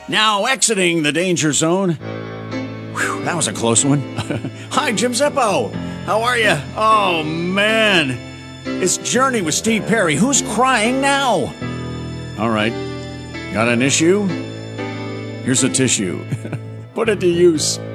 Now exiting the danger zone. Whew, that was a close one. Hi, Jim Zippo. How are you? Oh, man. It's Journey with Steve Perry. Who's crying now? All right. Got an issue? Here's a tissue. Put it to use.